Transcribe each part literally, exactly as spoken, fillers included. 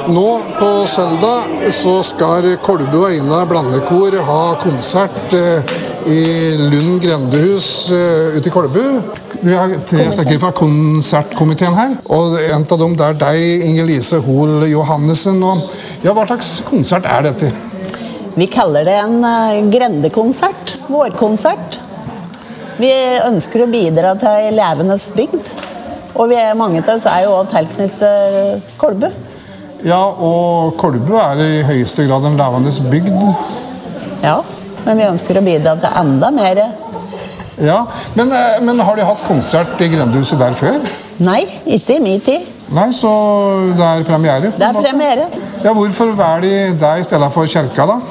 Nå på søndag så skal Kolbu og Eina blandekor ha konsert i Lund Grendehus ute i Kolbu. Vi har tre stykker fra konsertkomiteen her, og en av dem der deg, Inger-Lise Hoel Johannessen. Og, ja, hva slags konsert er dette? Vi kaller det en grendekonsert, vårkonsert. Vi ønsker å bidra til elevenes bygd, og vi er mange til oss er jo også tilknyttet Kolbu. Ja, og Kolbu er i høyeste grad en levende bygd. Ja, men vi ønsker å bidra til enda mer. Ja, men, men har de hatt konsert i Grendehuset der før? Nei, ikke i min tid. Nei, så det er premiere? Det er premiere. Ja, hvorfor velger de deg i stedet for kirka da?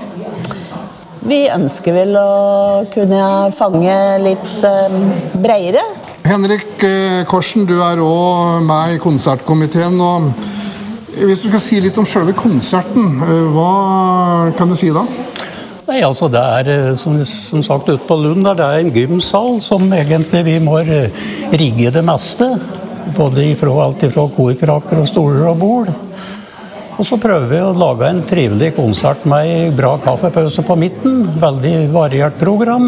Vi ønsker vel å kunne fange litt eh, bredere. Henrik Korsen, du er også med i konsertkomiteen, og hvis du skal si litt om selve konserten, hva kan du si da? Nei, altså det er, som, som sagt, ute på Lund, det er en gymsal som egentlig vi må rigge det meste, både ifra, alt ifra korkraker og stoler og bord. Og så prøver vi å lage en trivelig konsert med en bra kaffepause på midten, veldig variert program,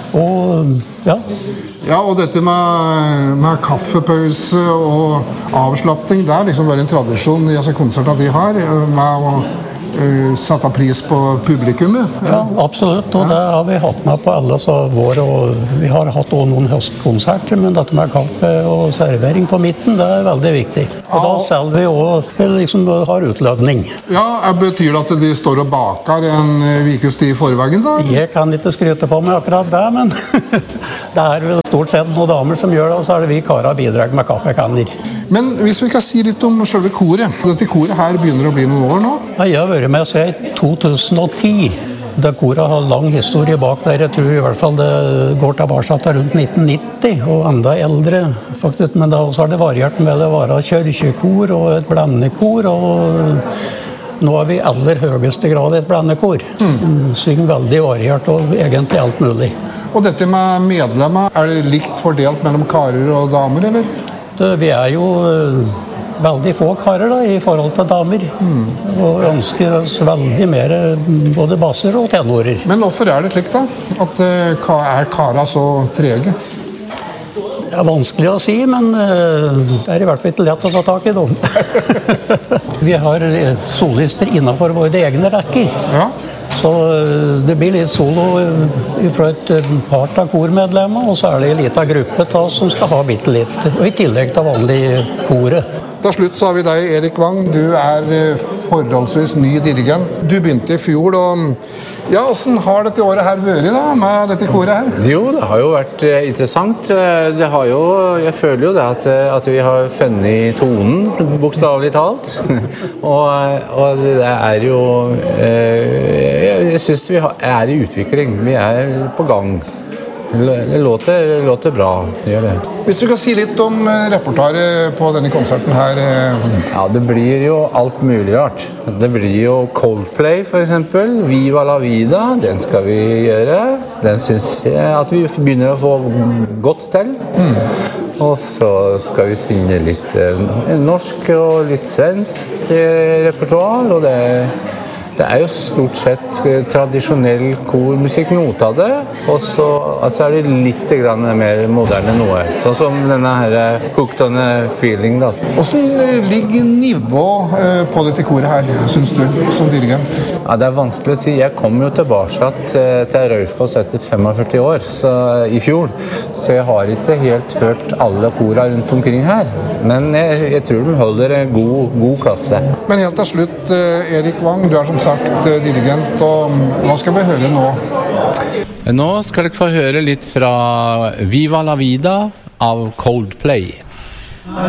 og ja. Ja, og dette med, med kaffepause og avslappning, det er liksom bare en tradisjon i altså konserter de har, med å uh, sette pris på publikummet. Ja, absolutt, og det har vi hatt med på alle så vår, og vi har hatt også noen høstkonserter, men dette med kaffe og servering på midten, det er veldig viktig. Og da selv vi også liksom har utlødning. Ja, betyr det at de står og baker en ukes tid i forveien da? Jeg kan ikke skryte på meg akkurat det, men det er vel stort sett noen damer som gjør det, og så er det vi karer bidrag med kaffekanner. Men hvis vi kan si litt om selve koret. Dette koret her begynner å bli noen år nå? Ja, jeg har vært med siden to tusen og ti. Det koret har lang historie bak der. Jeg tror i hvert fall det går tilbake til rundt nitten nitti, og enda eldre faktisk. Men da også har det variert med å være kirkekor og et blandekor, og nå er vi i aller høyeste grad et blandekor. Mm. Synger veldig variert og egentlig alt mulig. Og dette med medlemmer, er det likt fordelt mellom karer og damer, eller? Det, vi er jo veldig få karer da, i forhold til damer, mm. og ønsker oss veldig mer både basser og tenorer. Men hvorfor er det slik da? At uh, er karer så trege? Det er vanskelig å si, men uh, det er i hvert fall ikke lett å ta tak i dem. Vi har solister innenfor våre egne rekker. Ja. Så det blir litt solo fra et par av kormedlemmer, og så er det en liten gruppe ta, som skal ha bitte litt, og i tillegg til vanlig koret. Til slutt så har vi deg, Erik Wang. Du er forholdsvis ny dirigent. Du begynte i fjor, og ja, hvordan har dette året her vært da, med dette koret her? Jo, det har jo vært interessant. Det har jo, jeg føler jo det at, at vi har funnet tonen, bokstavelig talt. og, og det er jo, jeg synes vi er i utvikling. Vi er på gang. Det låter, det låter bra, det gjør det. Hvis du kan si litt om repertoaret på denne konserten her. Ja, det blir jo alt mulig rart. Det blir jo Coldplay for eksempel, Viva la vida, den skal vi gjøre. Den synes jeg at vi begynner å få godt til. Mm. Og så skal vi synge litt norsk og litt svensk repertoar, og det Det er jo stort sett tradisjonell kormusikk, noe av det, og så altså er det litt grann mer moderne noe. Sånn som denne her Hooked on a Feeling da. Hvordan ligger nivå på dette koret her, synes du, som dirigent? Ja, det er vanskelig å si. Jeg kom jo tilbake til Raufoss etter femogførti år, så, i fjor, så jeg har ikke helt hørt alle korene rundt omkring her. Men jeg, jeg tror de holder en god, god klasse. Men helt til slutt, Erik Wang, du er som sagt dirigent, og hva skal vi høre nå? Nå skal dere få høre litt fra Viva la vida av Coldplay.